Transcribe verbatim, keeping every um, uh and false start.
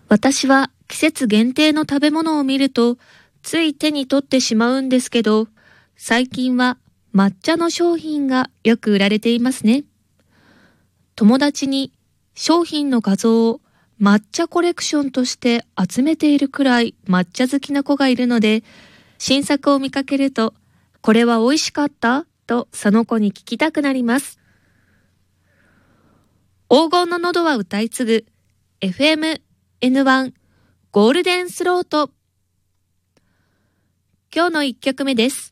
私は季節限定の食べ物を見るとつい手に取ってしまうんですけど、最近は抹茶の商品がよく売られていますね。友達に商品の画像を抹茶コレクションとして集めているくらい抹茶好きな子がいるので、新作を見かけると、これは美味しかったとその子に聞きたくなります。黄金の喉は歌い継ぐ エフエムエヌワン ゴールデンスロート。今日のいっきょくめです。